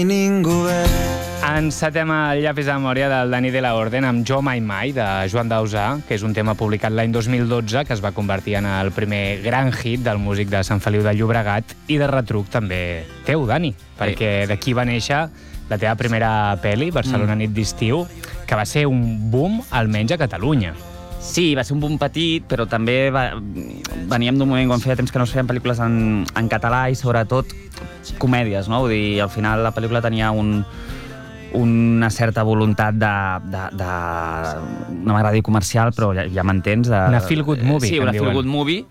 Encetem el llapis de memòria del Dani de la Orden amb Jo Mai Mai, de Joan Dausà, que és un tema publicat l'any 2012, que es va convertir en el primer gran hit del músic de Sant Feliu de Llobregat i de retruc també teu, Dani, perquè d'aquí va néixer la teva primera pel·li, Barcelona nit d'estiu, que va ser un boom, almenys a Catalunya. Sí, va ser un boom petit, però també veníem d'un moment quan feia temps que no es feien pel·lícules en català i sobretot comèdies, no? Vull dir, al final la pel·lícula tenia una certa voluntat no m'agrada dir comercial, però ja m'entens. Una feel-good movie, sí, una feel-good movie.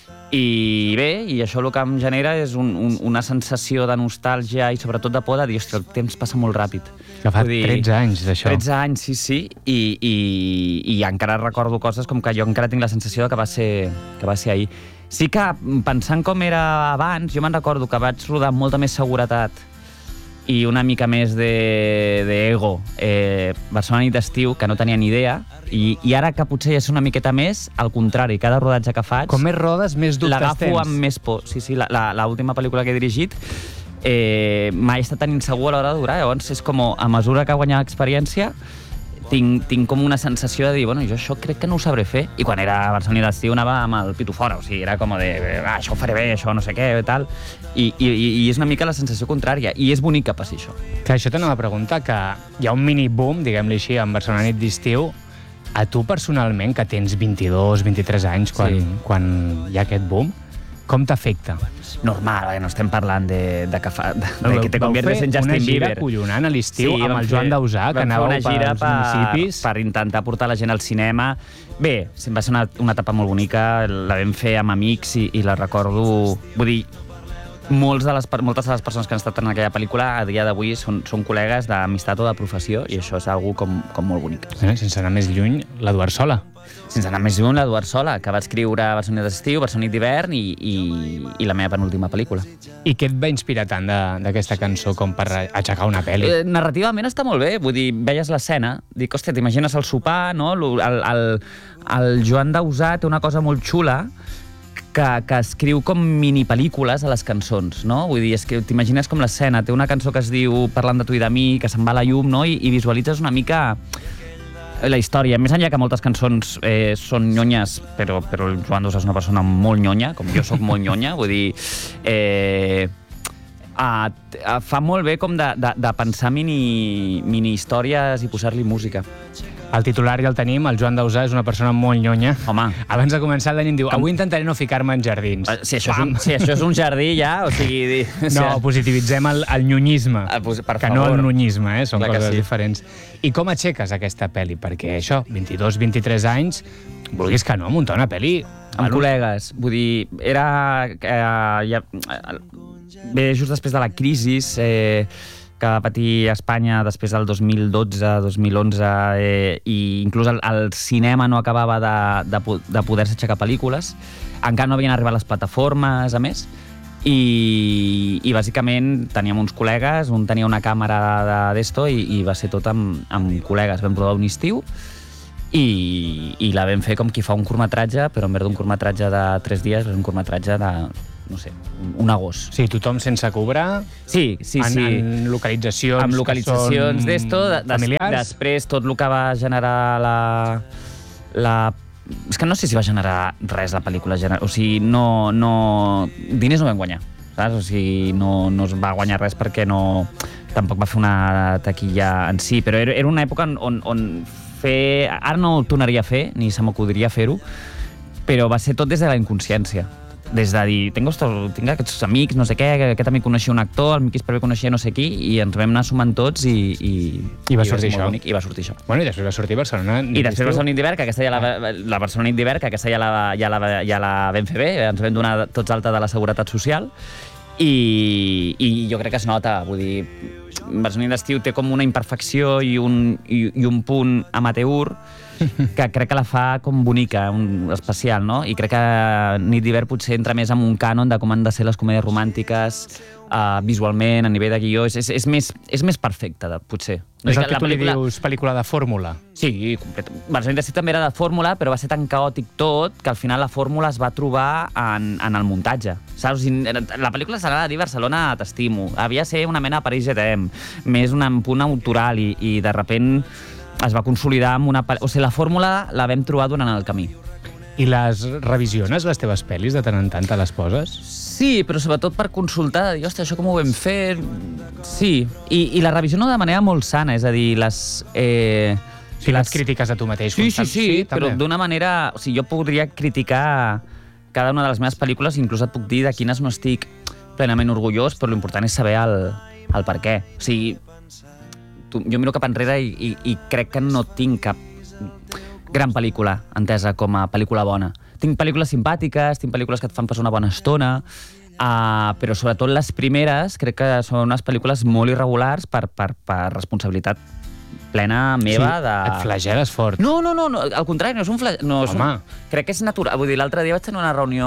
I bé, i això el que em genera és una sensació de nostàlgia i sobretot de por de dir, hòstia, el temps passa molt ràpid. Que fa 13 anys d'això. 13 anys, sí, i encara recordo coses com que jo encara tinc la sensació que va ser ahir. Sí que, pensant com era abans, jo me'n recordo que vaig rodar amb molta més seguretat i una mica més d'ego Barcelona nit d'estiu, que no tenia ni idea, i ara que potser ja és una miqueta més, al contrari, cada rodatge que faig... Com més rodes, més dubtes tens. L'agafo amb més por. Sí, l'última pel·lícula que he dirigit mai he estat tan insegur a l'hora de durar, llavors és com a mesura que guanyava experiència tinc com una sensació de dir, bueno, jo això crec que no ho sabré fer, i quan era a Barcelona d'estiu anava amb el pitu fora, o sigui, era com de això ho faré bé, això no sé què, tal, i és una mica la sensació contrària, i és bonic que passi això. Que això t'anava a preguntar, que hi ha un mini-boom, diguem-li així, en Barcelona nit d'estiu. A tu personalment, que tens 22, 23 anys, quan hi ha aquest boom, com t'afecta? Normal, no estem parlant de que te conviertes en Justin Bieber. Una gira collonant a l'estiu amb el Joan Dausà, que anàveu pels municipis. Per intentar portar la gent al cinema. Bé, va ser una etapa molt bonica, la vam fer amb amics i la recordo... Vull dir, moltes de les persones que han estat en aquella pel·lícula a dia d'avui són col·legues d'amistat o de professió, i això és algo com molt bonic. Sense anar més lluny, l'Eduard Sola. Sense anar més lluny, l'Eduard Sola, que va escriure Barcelona d'estiu, Barcelona d'hivern i la meva penúltima pel·lícula. I què et va inspirar tant d'aquesta cançó com per aixecar una pel·li? Narrativament està molt bé, vull dir, veies l'escena, dic, hòstia, t'imagines el sopar, no? El Joan Dausà té una cosa molt xula que escriu com mini-pel·lícules a les cançons, no? Vull dir, és que t'imagines com l'escena, té una cançó que es diu Parlant de tu i de mi, que se'n va la llum, no? I visualitzes una mica la història. Més enllà que moltes cançons són nyonyes, però el Joan Dausà és una persona molt nyonya, com jo sóc molt nyonya, vull dir... fa molt bé com de pensar mini-històries i posar-li música. El titular ja el tenim, el Joan Dausà és una persona molt nyonya. Home. Abans de començar el Dani em diu, avui intentaré no ficar-me en jardins. Si això és un jardí ja, o sigui... No, positivitzem el nyonyisme, que no el nonyisme, són coses diferents. I com aixeques aquesta pel·li? Perquè això, 22-23 anys, vulguis que no, muntar una pel·li... Amb col·legues, vull dir, era... Bé, just després de la crisi que va patir Espanya després del 2012-2011 i inclús el cinema no acabava de poder-se aixecar pel·lícules, encara no havien arribat les plataformes, a més, i bàsicament teníem uns col·legues, un tenia una càmera d'esto i va ser tot amb col·legues. Vam rodar un estiu i la vam fer com qui fa un curtmetratge, però en lloc d'un curtmetratge de 3 dies, un curtmetratge de... no sé, un agost. Sí, tothom sense cobrar? Sí. En localitzacions... Amb localitzacions d'esto, familiars? Després tot el que va generar la... És que no sé si va generar res la pel·lícula, o sigui, no... Diners no vam guanyar, saps? O sigui, no es va guanyar res perquè no... Tampoc va fer una taquilla en si, però era una època on fer... Ara no ho tornaria a fer, ni se m'acudiria fer-ho, però va ser tot des de la inconsciència. Des de dir, tinc aquests amics, no sé què, aquest amic coneixia un actor, el Miqui Esparvé coneixia no sé qui, i ens vam anar sumant tots i va sortir això. I va sortir això. Bueno, i després va sortir Barcelona nit d'estiu. I després Barcelona nit d'hivern, que aquesta la Barcelona nit d'hivern, que aquesta ja la vam fer bé, ens vam donar tots alta de la Seguretat Social, i jo crec que es nota, vull dir, Barcelona nit d'estiu té com una imperfecció i un punt amateur que crec que la fa com bonica, especial, no? I crec que Nit d'hivern potser entra més en un cànon de com han de ser les comèdies romàntiques, visualment, a nivell de guió, és més perfecta, potser. És el que tu li dius pel·lícula de fórmula. Sí, completament. Barcelona Intercity també era de fórmula, però va ser tan caòtic tot que al final la fórmula es va trobar en el muntatge. Saps? O sigui, la pel·lícula s'anava a dir Barcelona t'estimo. Havia de ser una mena de París je t'aime, més un punt autoral i de repent es va consolidar amb una... O sigui, la fórmula la vam trobar durant el camí. I les revisiones, les teves pel·lis, de tant en tant te les poses? Sí, però sobretot per consultar, dir, ostres, això com ho vam fer? Sí, i la revisiono de manera molt sana, és a dir, les... Si les crítiques a tu mateix. Sí, però d'una manera... O sigui, jo podria criticar cada una de les meves pel·lícules, inclús et puc dir de quines no estic plenament orgullós, però l'important és saber el per què. O sigui, jo miro cap enrere i crec que no tinc cap gran pel·lícula entesa com a pel·lícula bona. Tinc pel·lícules simpàtiques, tinc pel·lícules que et fan passar una bona estona, però sobretot les primeres crec que són unes pel·lícules molt irregulars per responsabilitat plena meva. Sí, et flageles fort. No, al contrari, no és un flagel. Crec que és natural. Vull dir, l'altre dia vaig tenir una reunió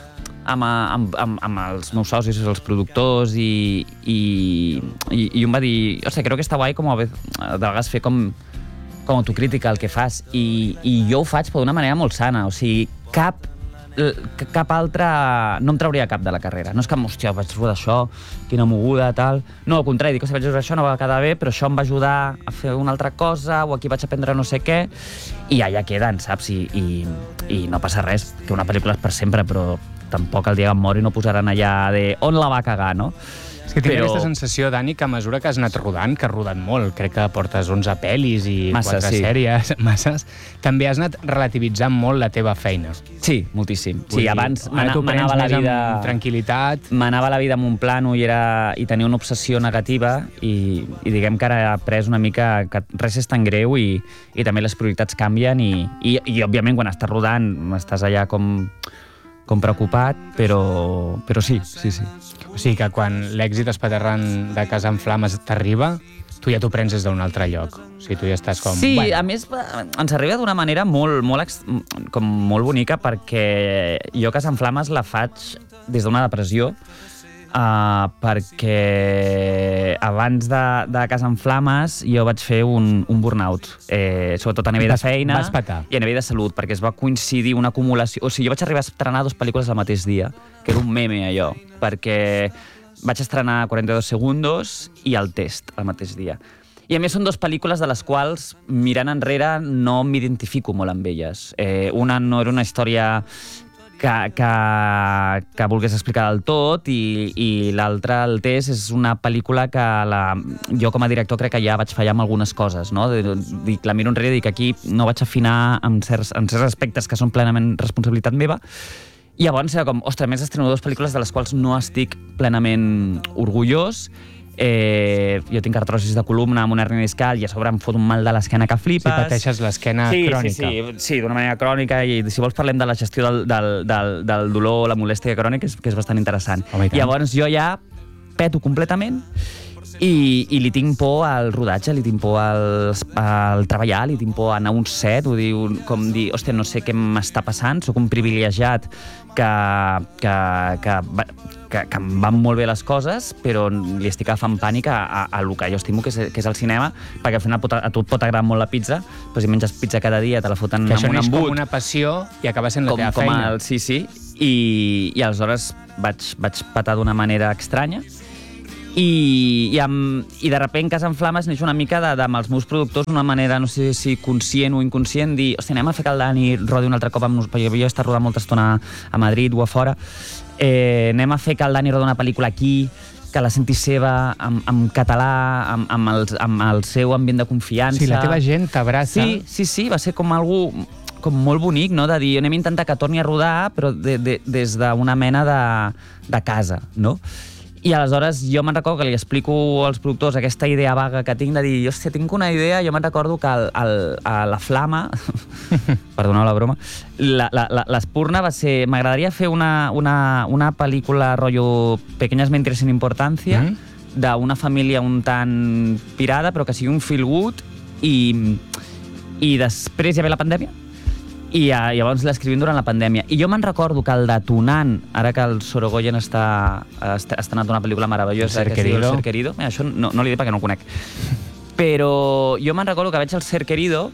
amb els meus socis, els productors, i un va dir, ostres, crec que està guai com a vegades fer com autocrítica el que fas, i jo ho faig però d'una manera molt sana, o sigui, cap altra... No em trauria cap de la carrera. No és que, hòstia, vaig rodar això, quina moguda, tal... No, al contrari, dic, vaig rodar això, no va quedar bé, però això em va ajudar a fer una altra cosa, o aquí vaig aprendre no sé què, i allà queden, saps? I no passa res, que una pel·lícula és per sempre, però tampoc el dia que em mori no posaran allà de on la va cagar, no? És que tinc aquesta sensació, Dani, que a mesura que has anat rodant, que has rodat molt, crec que portes 11 pel·lis i 4 sèries, masses, també has anat relativitzant molt la teva feina. Sí, moltíssim. Sí, abans m'anava la vida... amb tranquil·litat. M'anava la vida amb un plano i tenia una obsessió negativa i diguem que ara he après una mica que res és tan greu i també les prioritats canvien i òbviament, quan estàs rodant, estàs allà com preocupat, però sí. O sigui que quan l'èxit espaterrant de Casa en Flames t'arriba, tu ja t'ho prens des d'un altre lloc. O sigui, tu ja estàs com... Sí, a més, ens arriba d'una manera molt bonica, perquè jo Casa en Flames la faig des d'una depressió, perquè abans de Casa en Flames jo vaig fer un burnout, sobretot a nivell de feina i a nivell de salut, perquè es va coincidir una acumulació... O sigui, jo vaig arribar a estrenar 2 pel·lícules al mateix dia, que era un meme, allò, perquè vaig estrenar 42 segundos i El test al mateix dia. I a més són 2 pel·lícules de les quals, mirant enrere, no m'identifico molt amb elles. Una no era una història que volgués explicar del tot, i l'altra, El test, és una pel·lícula que jo com a director crec que ja vaig fallar amb algunes coses, no? La miro enrere i dic, aquí no vaig afinar en certs aspectes que són plenament responsabilitat meva. I llavors era com, ostres, més estreno 2 pel·lícules de les quals no estic plenament orgullós. Jo tinc artrosis de columna amb una hernia discal i a sobre em fot un mal de l'esquena que flipes. Si pateixes l'esquena crònica. Sí, d'una manera crònica, i si vols parlem de la gestió del dolor, la molèstia crònica, que és bastant interessant. Llavors jo ja peto completament i li tinc por al rodatge, li tinc por al treballar, li tinc por a anar a un set, com dir, hòstia, no sé què m'està passant, sóc un privilegiat que em van molt bé les coses, però li estic agafant pànic a el que jo estimo, que és el cinema, perquè al final a tu et pot agradar molt la pizza, però si menges pizza cada dia te la foten amb un embut. Que això neix com una passió i acaba sent la teva feina. Sí. I aleshores vaig patar d'una manera estranya. I de sobte Casa en Flames neix una mica amb els meus productors una manera, no sé si conscient o inconscient, dir, hòstia, anem a fer que el Dani rodi un altre cop amb nosaltres, perquè jo he estat rodant molta estona a Madrid o a fora, anem a fer que el Dani rodi una pel·lícula aquí, que la senti seva, en català, amb el seu ambient de confiança. Sí, la teva gent t'abraça. Sí, va ser com algú com molt bonic, no? De dir, anem a intentar que torni a rodar, però des d'una mena de casa, no? I aleshores jo me'n recordo que li explico als productors aquesta idea vaga que tinc de dir, hòstia, tinc una idea, jo me'n recordo que a la Flama, perdoneu la broma, l'Espurna va ser, m'agradaria fer una pel·lícula rotllo Pequeñas mentiras sin importancia, d'una família un tant pirada, però que sigui un feel good, I després hi va haver la pandèmia, i llavors l'escrivim durant la pandèmia. I jo me'n recordo que el detonant, ara que el Sorogoyen està estrenat una pel·lícula meravellosa que es diu El Ser Querido, això no l'he dit perquè no ho conec, però jo me'n recordo que veig El Ser Querido,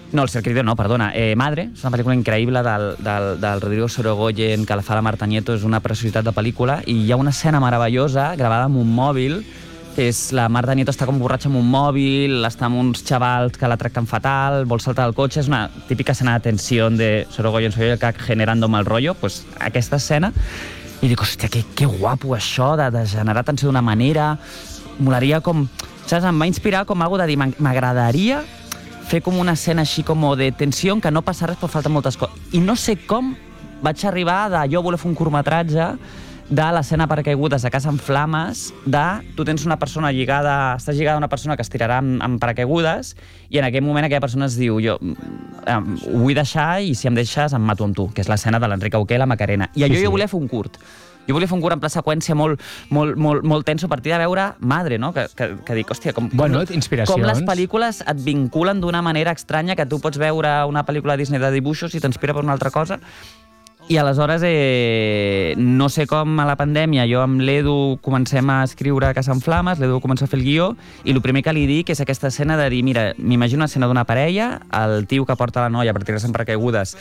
Madre, és una pel·lícula increïble del Rodrigo Sorogoyen, que la fa la Marta Nieto, és una preciositat de pel·lícula, i hi ha una escena meravellosa gravada amb un mòbil, que és la Marta Nieto està com borratxa amb un mòbil, està amb uns xavals que la tracten fatal, vol saltar del cotxe, és una típica escena de tensió de Sorogoyen, soy el CAC generando mal rollo, pues aquesta escena, i dic, hòstia, que guapo això, de generar tensió d'una manera, molaria com, saps, em va inspirar com algo de dir, m'agradaria fer com una escena així com de tensió en què no passa res però falten moltes coses. I no sé com vaig arribar de jo voler fer un curtmetratge de l'escena paracaigudes a Casa en Flames, de tu tens una persona estàs lligada a una persona que es tirarà amb paracaigudes i en aquell moment aquella persona es diu ho vull deixar i si em deixes em mato amb tu, que és l'escena de l'Enric Auqué i la Macarena. I allò jo volia fer un curt. Jo volia fer un curt en pla seqüència molt tenso a partir de veure Madre, no? Que dic, hòstia, com les pel·lícules et vinculen d'una manera estranya, que tu pots veure una pel·lícula de Disney de dibuixos i t'inspira per una altra cosa. I aleshores, no sé com a la pandèmia, jo amb l'Edu comencem a escriure Casa en Flames, l'Edu comença a fer el guió, i el primer que li dic és aquesta escena de dir, mira, m'imagino una escena d'una parella, el tio que porta la noia per tirar-se en paracaigudes,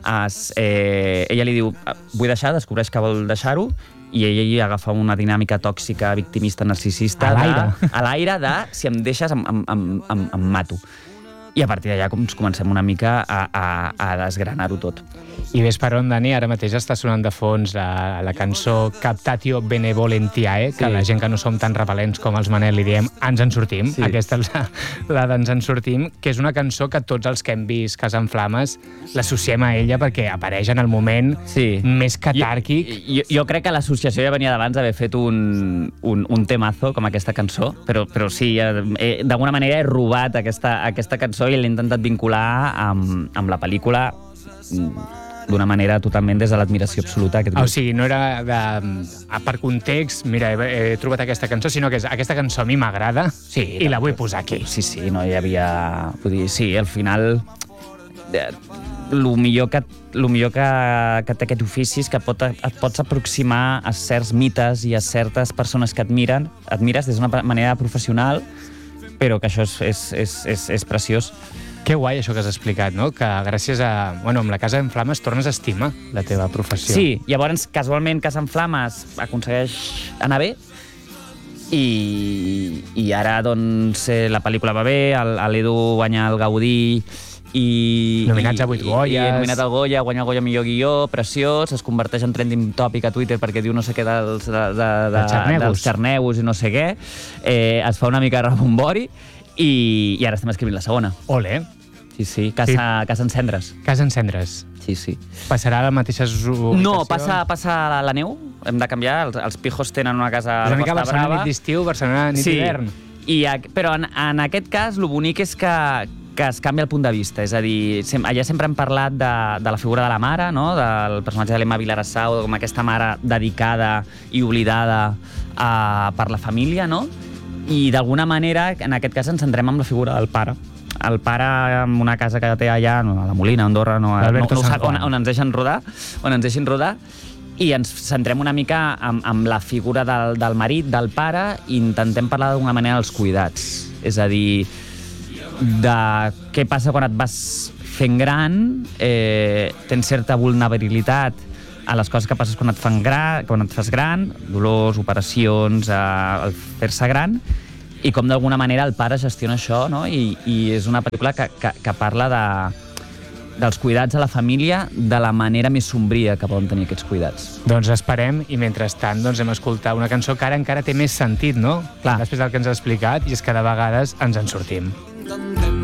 ella li diu, vull deixar, descobreix que vol deixar-ho, i ella hi agafa una dinàmica tòxica, victimista, narcisista, a l'aire de, si em deixes, em mato. I a partir d'allà comencem una mica a desgranar-ho tot. I ves per on, Dani, ara mateix està sonant de fons la cançó Captatio Benevolentiae, que la gent que no som tan repel·lents com els Manel li diem ens en sortim. Aquesta és la d'Ens en sortim, que és una cançó que tots els que hem vist Casa en Flames l'associem a ella perquè apareix en el moment més catàrquic. Jo crec que l'associació ja venia d'abans d'haver fet un temazo com aquesta cançó, però sí, d'alguna manera he robat aquesta cançó i l'he intentat vincular amb la pel·lícula d'una manera totalment des de l'admiració absoluta. O sigui, no era per context, mira, he trobat aquesta cançó, sinó que aquesta cançó a mi m'agrada i la vull posar aquí. Sí, no hi havia... Vull dir, sí, al final... El millor que té aquest ofici és que et pots aproximar a certs mites i a certes persones que admires des d'una manera professional, però que això és preciós. Que guai això que has explicat, no? Que gràcies a... Bueno, amb la Casa en Flames tornes a estimar la teva professió. Sí, llavors, casualment, Casa en Flames aconsegueix anar bé i ara, doncs, la pel·lícula va bé, l'Edu guanya el Gaudí i... Nominats a 8 Goyes. I nominat al Goya, guanya el Goya millor guió, preciós, es converteix en trending topic a Twitter perquè diu no sé què dels xarneus i no sé què, es fa una mica de rebombori i ara estem escrivint la segona. Ole. Sí, Casa en Cendres. Casa en Cendres. Sí. Passarà a les mateixes ubicacions? No, passa a la neu, hem de canviar, els pijos tenen una casa a la Costa Brava. Barcelona nit d'estiu, Barcelona nit d'hivern. Però en aquest cas, el bonic és que es canvia el punt de vista, és a dir, allà sempre hem parlat de la figura de la mare, no? Del personatge de l'Emma Vilarassau, com aquesta mare dedicada i oblidada per la família, no? I d'alguna manera, en aquest cas, ens centrem en la figura del pare. El pare amb una casa que té allà, a la Molina, a Andorra, no sap on ens deixin rodar, i ens centrem una mica en la figura del marit, del pare, i intentem parlar d'una manera dels cuidats. És a dir, de què passa quan et vas fent gran, tens certa vulnerabilitat a les coses que passes quan et fas gran, dolors, operacions, el fer-se gran, i com d'alguna manera el pare gestiona això, no? I és una pel·lícula que parla dels cuidats a la família de la manera més sombria que poden tenir aquests cuidats. Doncs esperem, i mentrestant hem escoltat una cançó que ara encara té més sentit, no? Clar. Després del que ens ha explicat, i és que de vegades ens en sortim.